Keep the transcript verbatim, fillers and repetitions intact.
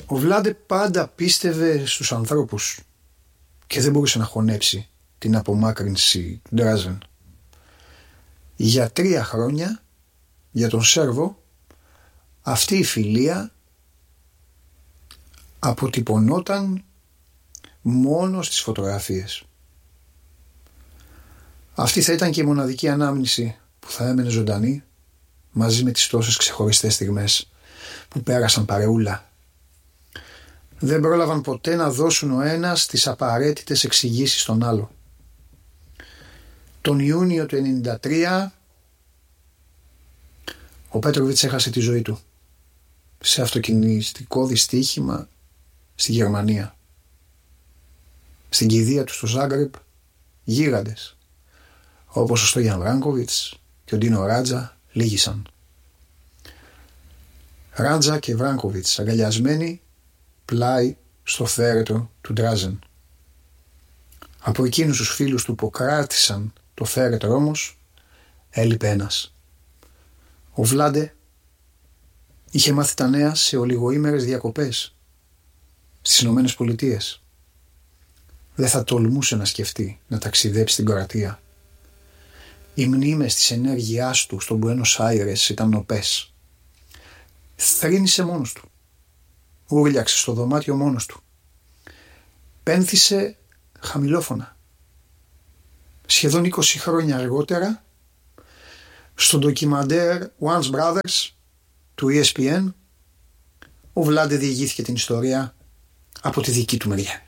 Ο Βλάντε πάντα πίστευε στους ανθρώπους και δεν μπορούσε να χωνέψει την απομάκρυνση του Ντράζεν. Για τρία χρόνια, για τον Σέρβο, αυτή η φιλία αποτυπωνόταν μόνο στις φωτογραφίες. Αυτή θα ήταν και η μοναδική ανάμνηση που θα έμενε ζωντανή μαζί με τις τόσες ξεχωριστές στιγμές που πέρασαν παρεούλα. Δεν πρόλαβαν ποτέ να δώσουν ο ένας τις απαραίτητες εξηγήσεις στον άλλο. Τον Ιούνιο του ενενήντα τρία ο Πέτροβιτς έχασε τη ζωή του σε αυτοκινηστικό δυστύχημα στη Γερμανία. Στην κηδεία του στο Ζάγκρεπ γίγαντες όπως ο Στόγιαν Βράνκοβιτς και ο Ντίνο Ράτζα λύγησαν. Ράτζα και Βράνκοβιτς αγκαλιασμένοι πλάι στο θέρετρο του Ντράζεν. Από εκείνους τους φίλους του που κράτησαν το θέρετρο όμως έλειπε ένας. Ο Βλάντε είχε μάθει τα νέα σε ολιγοήμερες διακοπές στις Ηνωμένες Πολιτείες. Δεν θα τολμούσε να σκεφτεί να ταξιδέψει στην Κροατία. Οι μνήμες της ενέργειάς του στον Μπουένος Άιρες ήταν νοπές. Θρήνησε μόνος του. Ούρλιαξε στο δωμάτιο μόνος του. Πένθησε χαμηλόφωνα. Σχεδόν είκοσι χρόνια αργότερα, στο ντοκιμαντέρ Once Brothers του ι ες πι εν, ο Βλάντε διηγήθηκε την ιστορία από τη δική του μεριά.